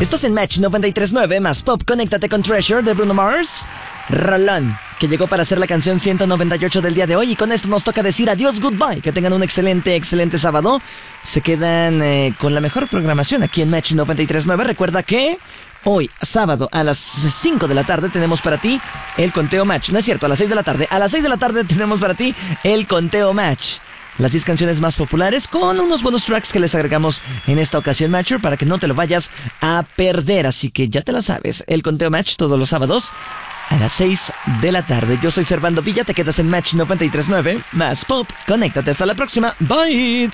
Estás en Match 93.9 más Pop. Conéctate con Treasure de Bruno Mars. Rolón, que llegó para ser la canción 198 del día de hoy. Y con esto nos toca decir adiós, goodbye. Que tengan un excelente sábado. Se quedan con la mejor programación aquí en Match 93.9. Recuerda que hoy, sábado, a las 5 de la tarde tenemos para ti el conteo Match. No es cierto, a las 6 de la tarde. A las 6 de la tarde tenemos para ti el conteo Match. Las 10 canciones más populares con unos bonus tracks que les agregamos en esta ocasión, Matcher, para que no te lo vayas a perder. Así que ya te la sabes, el conteo Match todos los sábados a las 6 de la tarde. Yo soy Servando Villa, te quedas en Match 93.9 más Pop. Conéctate, hasta la próxima. Bye.